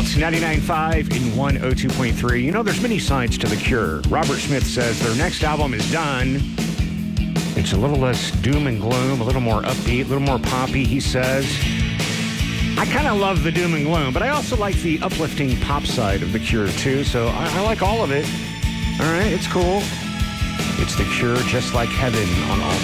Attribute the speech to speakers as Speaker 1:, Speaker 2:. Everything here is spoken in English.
Speaker 1: It's 99.5 and 102.3. You know, there's many sides to The Cure. Robert Smith says their next album is done. It's a little less doom and gloom, a little more upbeat, a little more poppy, he says. I kind of love the doom and gloom, but I also like the uplifting pop side of The Cure, too. So I like all of it. All right, it's cool. It's The Cure, Just Like Heaven on All